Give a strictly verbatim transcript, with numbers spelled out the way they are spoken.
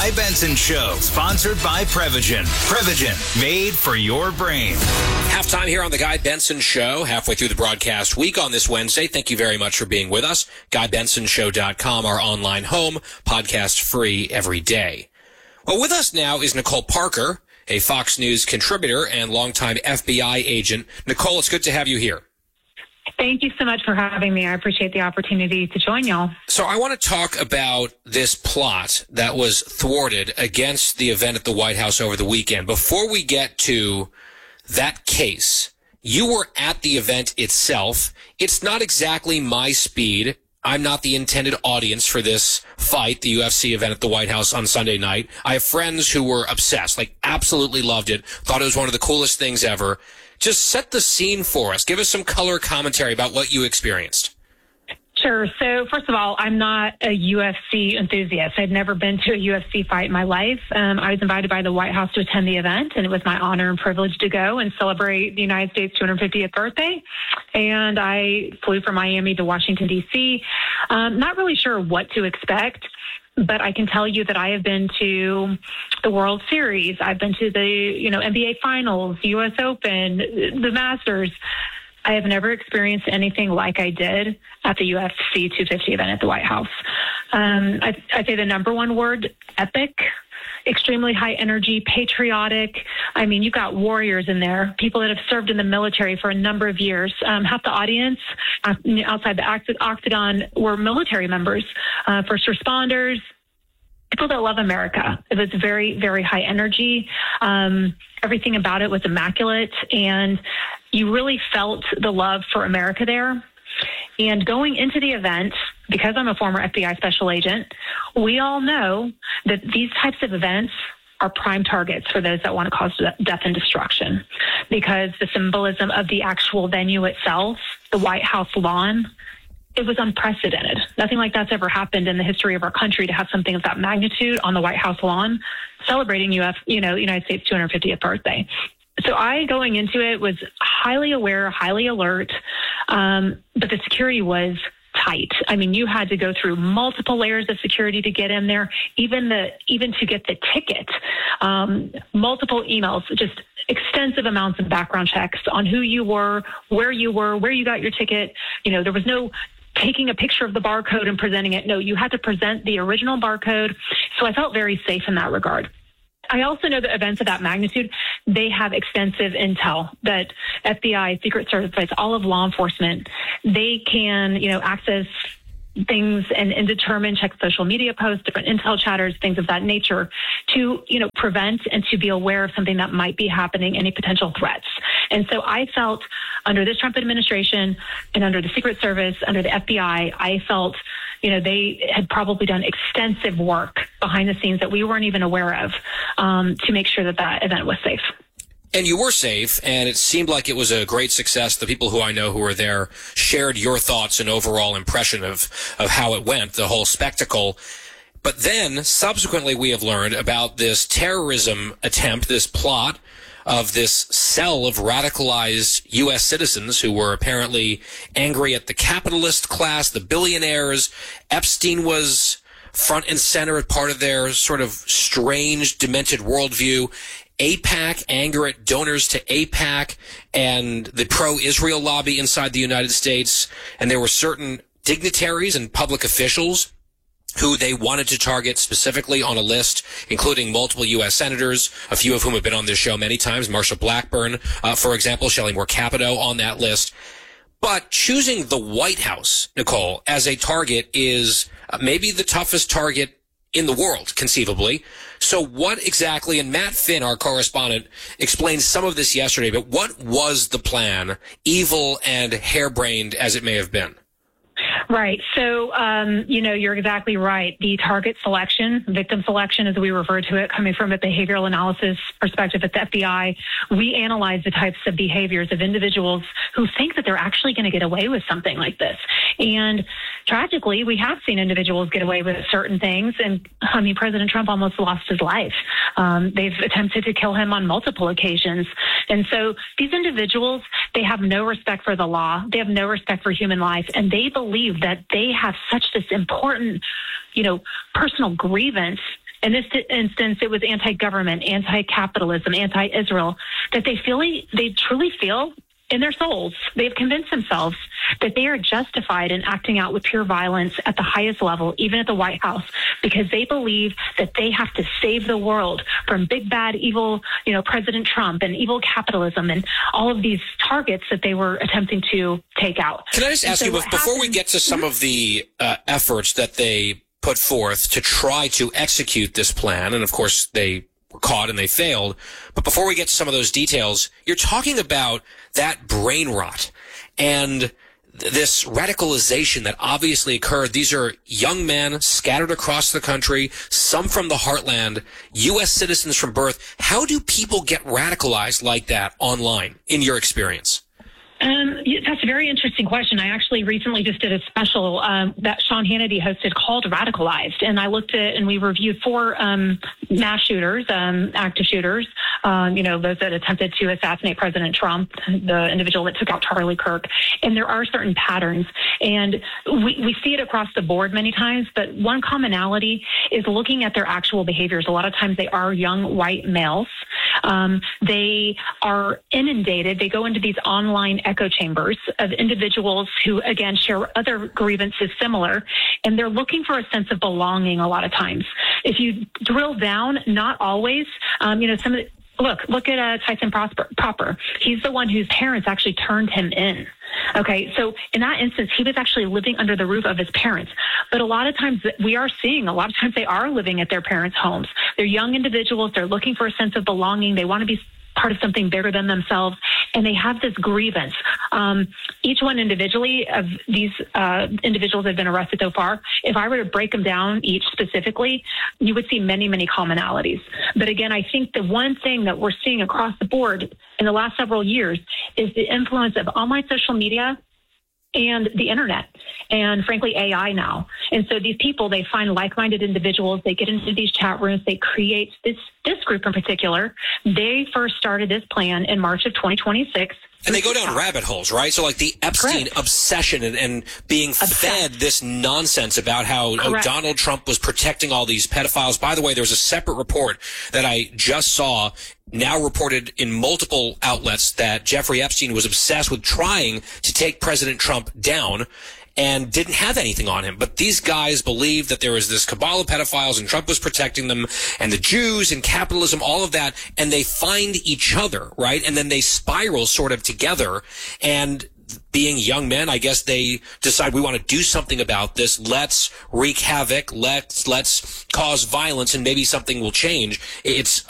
Guy Benson Show, sponsored by Prevagen. Prevagen, made for your brain. Halftime here on the Guy Benson Show, halfway through the broadcast week on this Wednesday. Thank you very much for being with us. guy benson show dot com, our online home, podcast free every day. Well, with us now is Nicole Parker, a Fox News contributor and longtime F B I agent. Nicole, it's good to have you here. Thank you so much for having me. I appreciate the opportunity to join y'all. So I want to talk about this plot that was thwarted against the event at the White House over the weekend. Before we get to that case, you were at the event itself. It's not exactly my speed. I'm not the intended audience for this fight, the U F C event at the White House on Sunday night. I have friends who were obsessed, like absolutely loved it, thought it was one of the coolest things ever. Just set the scene for us. Give us some color commentary about what you experienced. Sure. So first of all, I'm not a U F C enthusiast. I'd never been to a U F C fight in my life. Um, I was invited by the White House to attend the event, and it was my honor and privilege to go and celebrate the United States' two hundred fiftieth birthday. And I flew from Miami to Washington, D C Um, not really sure what to expect, but I can tell you that I have been to the World Series. I've been to the, you know, N B A Finals, U S Open, the Masters. I have never experienced anything like I did at the U F C two fifty event at the White House. Um, I, I'd say the number one word, epic, extremely high energy, patriotic. I mean, you've got warriors in there, people that have served in the military for a number of years. Um, half the audience uh, outside the octagon were military members, uh, first responders, people that love America. It was very, very high energy. Um, everything about it was immaculate, and you really felt the love for America there. And going into the event, because I'm a former F B I special agent, we all know that these types of events are prime targets for those that want to cause death and destruction, because the symbolism of the actual venue itself, the White House lawn, it was unprecedented. Nothing like that's ever happened in the history of our country, to have something of that magnitude on the White House lawn celebrating U F, you know, United States two hundred fiftieth birthday. So I, going into it, was highly aware, highly alert, um, but the security was tight. I mean, you had to go through multiple layers of security to get in there, even the even to get the ticket, um, multiple emails, just extensive amounts of background checks on who you were, where you were, where you got your ticket. You know, there was no taking a picture of the barcode and presenting it. No, you had to present the original barcode. So I felt very safe in that regard. I also know that events of that magnitude, they have extensive intel that F B I, Secret Service, all of law enforcement, they can, you know, access things and, and determine, check social media posts, different intel chatters, things of that nature, to, you know, prevent and to be aware of something that might be happening, any potential threats. And so I felt under this Trump administration and under the Secret Service, under the F B I, I felt, you know, they had probably done extensive work behind the scenes that we weren't even aware of, um, to make sure that that event was safe. And you were safe, and it seemed like it was a great success. The people who I know who were there shared your thoughts and overall impression of, of how it went, the whole spectacle. But then, subsequently, we have learned about this terrorism attempt, this plot of this cell of radicalized U S citizens who were apparently angry at the capitalist class, the billionaires. Epstein was front and center as part of their sort of strange, demented worldview. AIPAC, anger at donors to AIPAC and the pro-Israel lobby inside the United States. And there were certain dignitaries and public officials who they wanted to target specifically on a list, including multiple U S senators, a few of whom have been on this show many times, Marsha Blackburn, uh, for example, Shelley Moore Capito on that list. But choosing the White House, Nicole, as a target is uh, maybe the toughest target in the world, conceivably. So what exactly, and Matt Finn, our correspondent, explained some of this yesterday, but what was the plan, evil and harebrained as it may have been? Right. So, um, you know, you're exactly right. The target selection, victim selection, as we refer to it, coming from a behavioral analysis perspective at the F B I, we analyze the types of behaviors of individuals who think that they're actually going to get away with something like this. And tragically, we have seen individuals get away with certain things. And I mean, President Trump almost lost his life. Um, they've attempted to kill him on multiple occasions. And so these individuals, they have no respect for the law. They have no respect for human life. And they believe that they have such this important, you know, personal grievance In this instance, it was anti-government, anti-capitalism, anti-Israel, that they feel, they truly feel in their souls, they've convinced themselves that they are justified in acting out with pure violence at the highest level, even at the White House, because they believe that they have to save the world from big, bad, evil, you know, President Trump and evil capitalism and all of these targets that they were attempting to take out. Can I just ask so you, before happened, we get to some of the uh, efforts that they put forth to try to execute this plan, and of course they were caught and they failed. But before we get to some of those details, you're talking about that brain rot and th- this radicalization that obviously occurred. These are young men scattered across the country, some from the heartland, U S citizens from birth. How do people get radicalized like that online, in your experience? Um, that's a very interesting question. I actually recently just did a special um, that Sean Hannity hosted called Radicalized, and I looked at and we reviewed four um, mass shooters, um, active shooters, um, you know, those that attempted to assassinate President Trump, the individual that took out Charlie Kirk. And there are certain patterns, and we, we see it across the board many times, but one commonality is looking at their actual behaviors. A lot of times they are young white males. Um, they are inundated. They go into these online echo chambers of individuals who, again, share other grievances similar, and they're looking for a sense of belonging a lot of times. If you drill down, not always, um, you know, some of the, Look, look at uh, Tyson Prosper, Popper. He's the one whose parents actually turned him in. Okay, so in that instance, he was actually living under the roof of his parents. But a lot of times we are seeing, a lot of times they are living at their parents' homes. They're young individuals. They're looking for a sense of belonging. They want to be part of something bigger than themselves, and they have this grievance. Um, each one individually of these uh, individuals that have been arrested so far, if I were to break them down each specifically, you would see many, many commonalities. But again, I think the one thing that we're seeing across the board in the last several years is the influence of online social media and the internet, and frankly, A I now. And so these people, they find like-minded individuals, they get into these chat rooms, they create this, this group in particular. They first started this plan in March of twenty twenty-six. And they go down rabbit holes, right? So like the Epstein Correct. obsession and, and being Obsessed. fed this nonsense about how oh, Donald Trump was protecting all these pedophiles. By the way, there's a separate report that I just saw, now reported in multiple outlets, that Jeffrey Epstein was obsessed with trying to take President Trump down and didn't have anything on him. But these guys believed that there was this cabal of pedophiles and Trump was protecting them, and the Jews and capitalism, all of that, and they find each other, right? And then they spiral sort of together, and being young men, I guess they decide we want to do something about this. Let's wreak havoc. Let's, let's cause violence, and maybe something will change. It's